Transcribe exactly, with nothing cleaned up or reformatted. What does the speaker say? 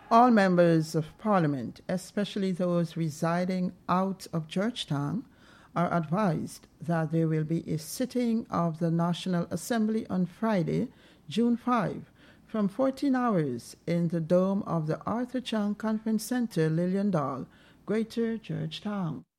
All members of Parliament, especially those residing out of Georgetown, are advised that there will be a sitting of the National Assembly on Friday, June fifth, from fourteen hours in the dome of the Arthur Chang Conference Center, Lillian Dall, Greater Georgetown.